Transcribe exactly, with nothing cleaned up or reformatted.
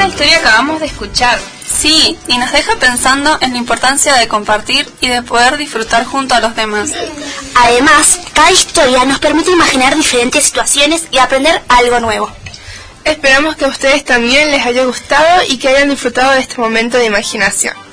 linda historia acabamos de escuchar. Sí, y nos deja pensando en la importancia de compartir y de poder disfrutar junto a los demás. Además, cada historia nos permite imaginar diferentes situaciones y aprender algo nuevo. Esperamos que a ustedes también les haya gustado y que hayan disfrutado de este momento de imaginación.